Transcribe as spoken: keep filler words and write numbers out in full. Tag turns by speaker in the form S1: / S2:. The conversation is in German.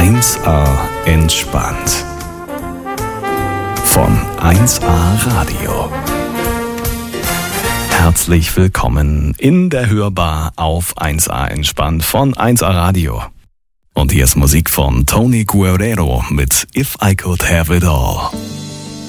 S1: eins A entspannt. Von eins A Radio. Herzlich willkommen in der Hörbar auf eins A entspannt von eins A Radio. Und hier ist Musik von Tony Guerrero mit If I Could Have It All.